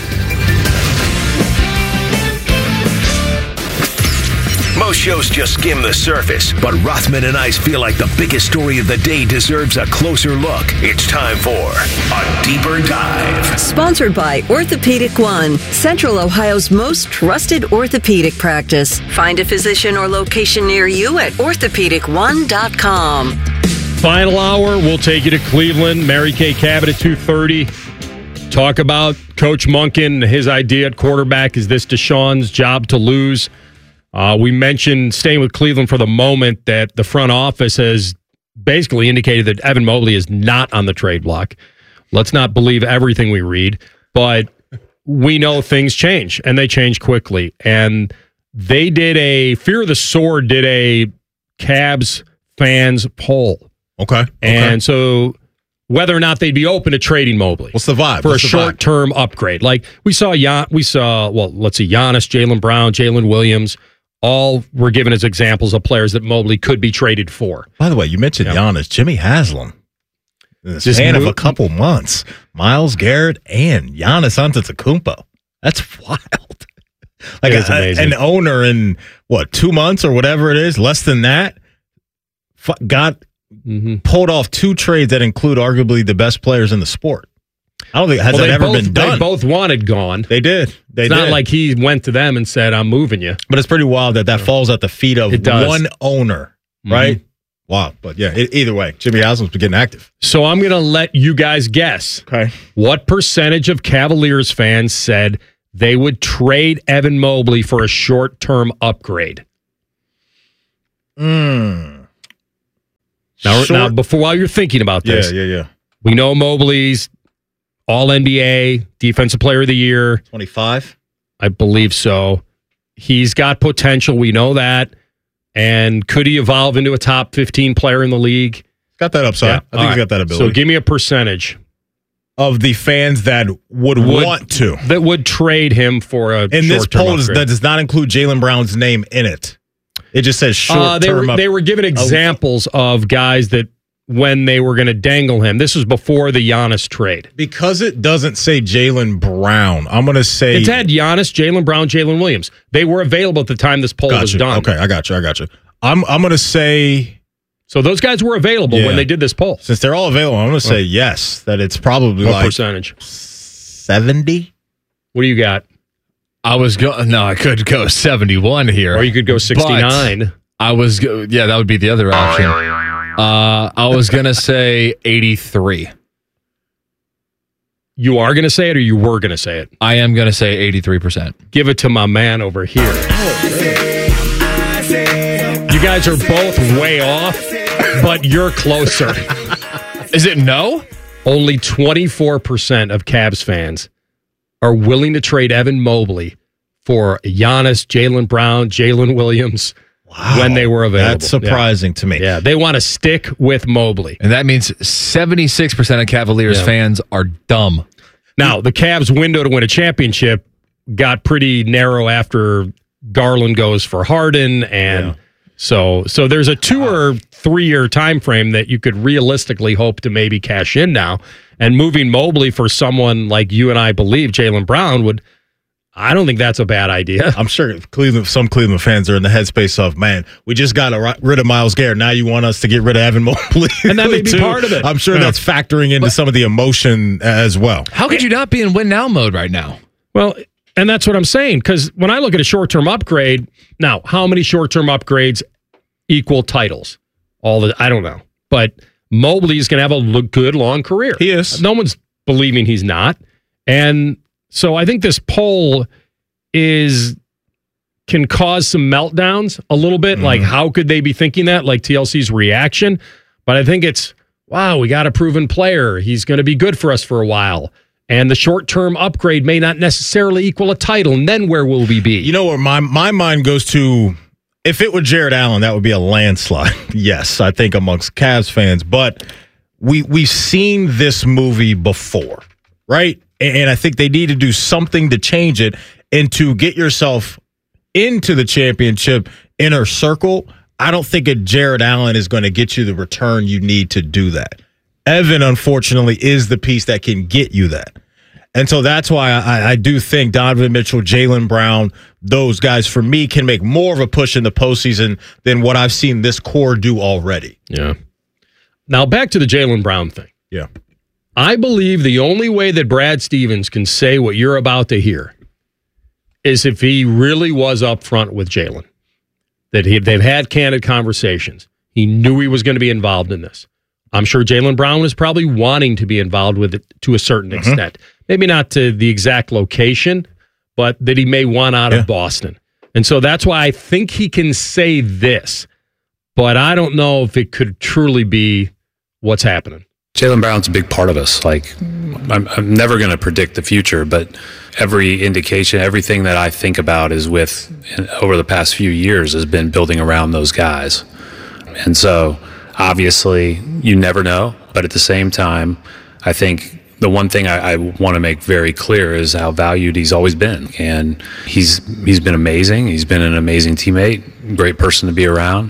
Most shows just skim the surface, but Rothman and Ice feel like the biggest story of the day deserves a closer look. It's time for a deeper dive. Sponsored by Orthopedic One, Central Ohio's most trusted orthopedic practice. Find a physician or location near you at orthopedic one dot com. Final hour, we'll take you to Cleveland. Mary Kay Cabot at two thirty. Talk about Coach Monken, his idea at quarterback. Is this Deshaun's job to lose? Uh, we mentioned, staying with Cleveland for the moment, that the front office has basically indicated that Evan Mobley is not on the trade block. Let's not believe everything we read, but we know things change, and they change quickly. And they did a, Fear of the Sword did a Cavs fans poll. Okay. And okay. so whether or not they'd be open to trading Mobley. What's the vibe? For What's a the short-term upgrade. Like, we saw, Gian, we saw, well, let's see, Giannis, Jaylen Brown, Jalen Williams, all were given as examples of players that Mobley could be traded for. By the way, you mentioned Yep. Giannis, Jimmy Haslam. In the Just span of move- a couple months, Myles Garrett and Giannis Antetokounmpo. That's wild. Like It is a- amazing. an owner in what two months or whatever it is, less than that, fu- got Mm-hmm. pulled off two trades that include arguably the best players in the sport. I don't think has Well, that they ever both, been done. They both wanted gone. They did. They it's did. not like he went to them and said, I'm moving you. But it's pretty wild that that falls at the feet of It does. one owner, Mhm. right? Wow. But yeah, e- either way, Jimmy Haslam's been getting active. So I'm going to let you guys guess. Okay. What percentage of Cavaliers fans said they would trade Evan Mobley for a short-term upgrade? Mm. Now, Short- now, before while you're thinking about this, Yeah, yeah, yeah. we know Mobley's All N B A, Defensive Player of the Year. twenty-five? I believe so. He's got potential. We know that. And could he evolve into a top fifteen player in the league? Got that upside. I think all he's right. got that ability. So give me a percentage of the fans that would, Would- want to. that would trade him for a And this short-term poll is, upgrade. that does not include Jaylen Brown's name in it. It just says short Uh, they term. were they were given examples of guys that when they were going to dangle him. This was before the Giannis trade. Because it doesn't say Jaylen Brown, I'm going to say. It's had Giannis, Jaylen Brown, Jalen Williams. They were available at the time this poll was Gotcha. done. Okay, I got you. I got you. I'm, I'm going to say. So those guys were available Yeah. when they did this poll. Since they're all available, I'm going to say yes, that it's probably What like percentage? seventy. What do you got? I was go no, I could go seventy-one here, Or you could go sixty-nine. But I was go- yeah, that would be the other option. Uh, I was gonna say eighty-three. You are going to say it or you were going to say it? I am gonna say eighty-three percent. Give it to my man over here. You guys are both way off, but you're closer. Is it no? Only twenty-four percent of Cavs fans are willing to trade Evan Mobley for Giannis, Jaylen Brown, Jalen Williams when they were available. That's surprising to me. Yeah, they want to stick with Mobley. And that means seventy-six percent of Cavaliers Yeah. fans are dumb. Now, the Cavs' window to win a championship got pretty narrow after Garland goes for Harden, and Yeah. so so there's a two or three year time frame that you could realistically hope to maybe cash in now. And moving Mobley for someone like you and I believe, Jaylen Brown, would I don't think that's a bad idea. I'm sure Cleveland, some Cleveland fans are in the headspace of, man, we just got ri- rid of Myles Garrett. Now you want us to get rid of Evan Mobley. And that may be too. part of it. I'm sure Yeah. that's factoring into some of the emotion as well. How could you not be in win now mode right now? Well, and that's what I'm saying, because when I look at a short-term upgrade, now, how many short-term upgrades equal titles? All the I don't know. But Mobley's going to have a lo- good, long career. He is. No one's believing he's not. And so I think this poll is can cause some meltdowns a little bit. Like, how could they be thinking that? Like T L C's reaction. But I think it's, wow, we got a proven player. He's going to be good for us for a while. And the short-term upgrade may not necessarily equal a title. And then where will we be? You know where my, my mind goes to, if it were Jared Allen, that would be a landslide. Yes, I think amongst Cavs fans. But we, we've seen this movie before, right? And, and I think they need to do something to change it and to get yourself into the championship inner circle. I don't think a Jared Allen is going to get you the return you need to do that. Evan, unfortunately, is the piece that can get you that. And so that's why I, I do think Donovan Mitchell, Jaylen Brown, those guys, for me, can make more of a push in the postseason than what I've seen this core do already. Yeah. Now, back to the Jaylen Brown thing. Yeah. I believe the only way that Brad Stevens can say what you're about to hear is if he really was upfront with Jaylen, that he, they've had candid conversations. He knew he was going to be involved in this. I'm sure Jaylen Brown was probably wanting to be involved with it to a certain Mm-hmm. extent. Maybe not to the exact location, but that he may want out Yeah. of Boston. And so that's why I think he can say this, but I don't know if it could truly be what's happening. Jaylen Brown's a big part of us. Like, I'm, I'm never going to predict the future, but every indication, everything that I think about is with, over the past few years, has been building around those guys. And so, obviously, you never know, but at the same time, I think the one thing I, I want to make very clear is how valued he's always been. And he's he's been amazing. He's been an amazing teammate, great person to be around.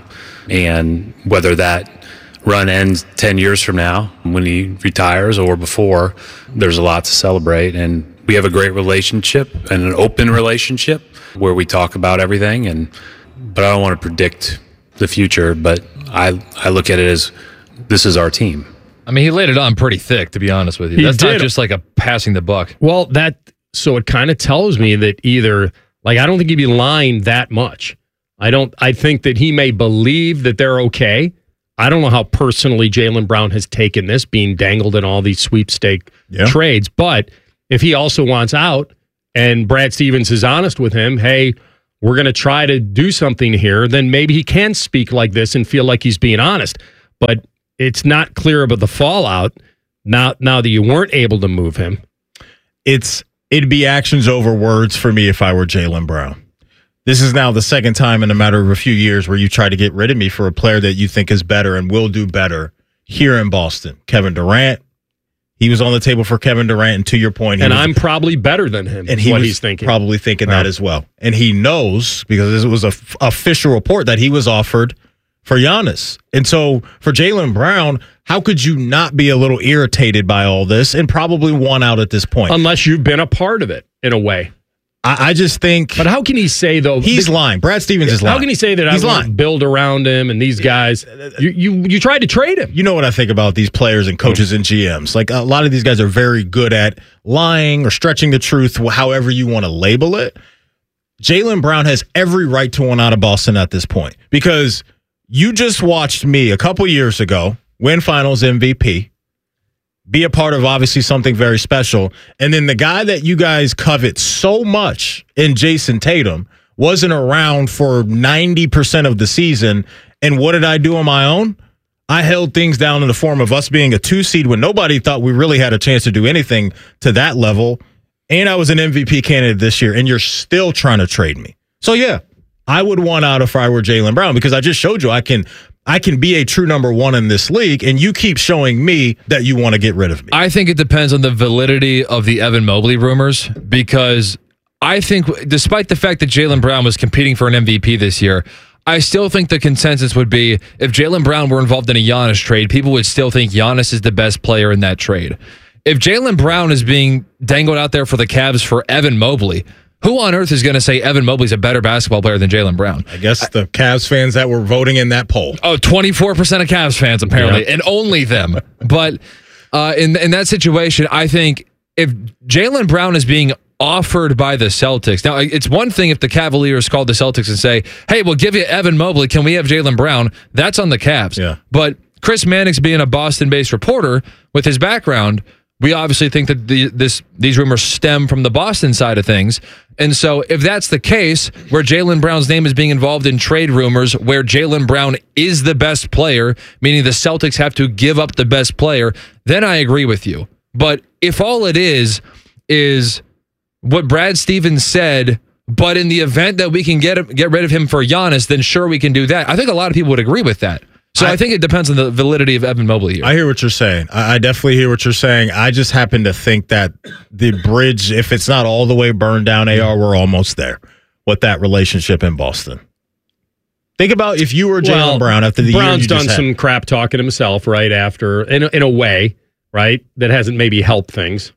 And whether that run ends ten years from now when he retires or before, there's a lot to celebrate. And we have a great relationship and an open relationship where we talk about everything. And but I don't want to predict the future, but I I look at it as this is our team. I mean, he laid it on pretty thick, to be honest with you. He That's did. not just like a passing the buck. Well, that so it kind of tells me that either like I don't think he'd be lying that much. I don't. I think that he may believe that they're okay. I don't know how personally Jaylen Brown has taken this, being dangled in all these sweepstake Yeah. trades. But if he also wants out, and Brad Stevens is honest with him, hey, we're going to try to do something here, then maybe he can speak like this and feel like he's being honest. But it's not clear about the fallout now, now that you weren't able to move him. It's it'd be actions over words for me if I were Jaylen Brown. This is now the second time in a matter of a few years where you try to get rid of me for a player that you think is better and will do better here in Boston. Kevin Durant, he was on the table for Kevin Durant, and to your point, he And was, I'm probably better than him, and is he what was he's thinking. probably thinking that Yeah. as well. And he knows, because it was a f- official report, that he was offered for Giannis. And so for Jaylen Brown, how could you not be a little irritated by all this and probably want out at this point? Unless you've been a part of it in a way. I, I just think. But how can he say, though? He's lying. Brad Stevens is lying. How can he say that He's I want to lying. build around him and these guys? You, you you tried to trade him. You know what I think about these players and coaches and G Ms. Like, a lot of these guys are very good at lying or stretching the truth, however you want to label it. Jaylen Brown has every right to want out of Boston at this point, because you just watched me a couple years ago win Finals M V P, be a part of obviously something very special, and then the guy that you guys covet so much in Jason Tatum wasn't around for ninety percent of the season. And what did I do on my own? I held things down in the form of us being a two seed when nobody thought we really had a chance to do anything to that level. And I was an M V P candidate this year, and you're still trying to trade me. So yeah, I would want out if I were Jaylen Brown, because I just showed you I can I can be a true number one in this league, and you keep showing me that you want to get rid of me. I think it depends on the validity of the Evan Mobley rumors, because I think despite the fact that Jaylen Brown was competing for an M V P this year, I still think the consensus would be if Jaylen Brown were involved in a Giannis trade, people would still think Giannis is the best player in that trade. If Jaylen Brown is being dangled out there for the Cavs for Evan Mobley, who on earth is going to say Evan Mobley's a better basketball player than Jaylen Brown? I guess the Cavs fans that were voting in that poll. Oh, twenty-four percent of Cavs fans, apparently, Yeah. and only them. But uh, in, in that situation, I think if Jaylen Brown is being offered by the Celtics, now it's one thing if the Cavaliers called the Celtics and say, hey, we'll give you Evan Mobley, can we have Jaylen Brown? That's on the Cavs. Yeah. But Chris Mannix being a Boston-based reporter with his background, we obviously think that the, this these rumors stem from the Boston side of things. And so if that's the case, where Jaylen Brown's name is being involved in trade rumors, where Jaylen Brown is the best player, meaning the Celtics have to give up the best player, then I agree with you. But if all it is, is what Brad Stevens said, but in the event that we can get get rid of him for Giannis, then sure, we can do that. I think a lot of people would agree with that. So I, I think it depends on the validity of Evan Mobley here. I hear what you're saying. I, I definitely hear what you're saying. I just happen to think that the bridge, if it's not all the way burned down, A R, we're almost there with that relationship in Boston. Think about if you were Jaylen Well, Brown after the Brown's year you done just had. some crap talking himself right after, in a, in a way, right? That hasn't maybe helped things.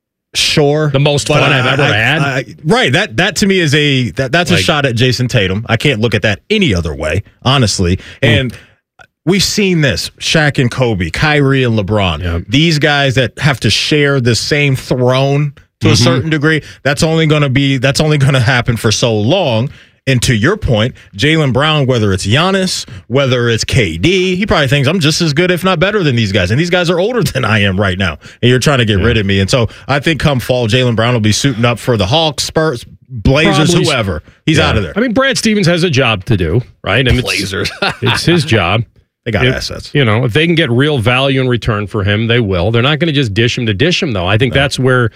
Sure, the most but fun I, I've ever I, had. I, right, that that to me is a that that's Like- a shot at Jason Tatum. I can't look at that any other way, honestly. And we've seen this: Shaq and Kobe, Kyrie and LeBron. These guys that have to share the same throne to a Mhm. certain degree. That's only going to be that's only going to happen for so long. And to your point, Jaylen Brown, whether it's Giannis, whether it's K D, he probably thinks I'm just as good, if not better, than these guys. And these guys are older than I am right now. And you're trying to get rid of me. And so I think come fall, Jaylen Brown will be suiting up for the Hawks, Spurs, Blazers, Probably- whoever. He's Yeah. out of there. I mean, Brad Stevens has a job to do, right? And Blazers. It's, it's his job. They got If- assets. You know, if they can get real value in return for him, they will. They're not going to just dish him to dish him, though. I think that's where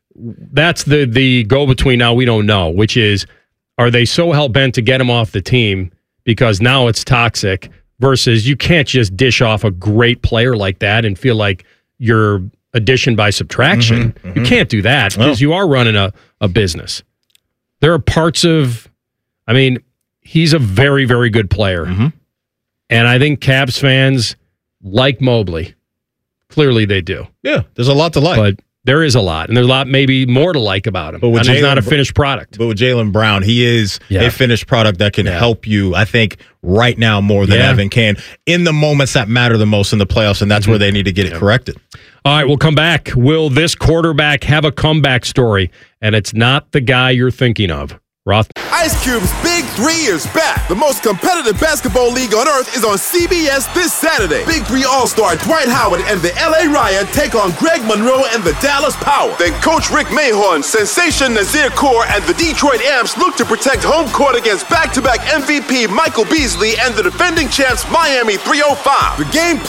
that's the the go between now. We don't know, which is, are they so hell bent to get him off the team because now it's toxic? Versus you can't just dish off a great player like that and feel like you're addition by subtraction. Mm-hmm, mm-hmm. You can't do that because No. you are running a, a business. There are parts of, I mean, he's a very, very good player. Mm-hmm. And I think Cavs fans like Mobley. Clearly they do. Yeah, there's a lot to like. But there is a lot. And there's a lot maybe more to like about him. But with and he's Jaylen not a Br- finished product. But with Jaylen Brown, he is Yeah. a finished product that can Yeah. help you, I think, right now more than Yeah. Evan can in the moments that matter the most in the playoffs, and that's where they need to get it corrected. All right, we'll come back. Will this quarterback have a comeback story? And it's not the guy you're thinking of. Roth. Ice Cube's Big Three is back. The most competitive basketball league on earth is on C B S this Saturday. Big Three All-Star Dwight Howard and the L A Riot take on Greg Monroe and the Dallas Power. Then Coach Rick Mahorn, Sensation Nazir Kaur, and the Detroit Amps look to protect home court against back-to-back M V P Michael Beasley and the defending champs Miami three oh five. The game